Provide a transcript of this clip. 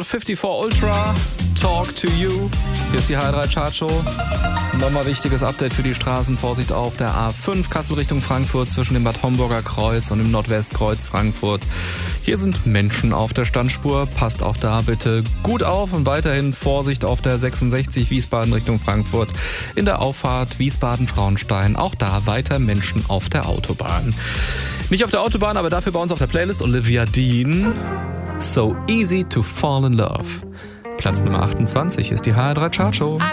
54 Ultra, Talk to You. Hier ist die HR3 Chartshow. Nochmal wichtiges Update für die Straßen. Vorsicht auf der A5 Kassel Richtung Frankfurt zwischen dem Bad Homburger Kreuz und dem Nordwestkreuz Frankfurt. Hier sind Menschen auf der Standspur. Passt auch da bitte gut auf und weiterhin Vorsicht auf der 66 Wiesbaden Richtung Frankfurt. In der Auffahrt Wiesbaden-Frauenstein. Auch da weiter Menschen auf der Autobahn. Nicht auf der Autobahn, aber dafür bei uns auf der Playlist Olivia Dean. So Easy to Fall in Love. Platz Nummer 28 ist die HR3 Chartshow. I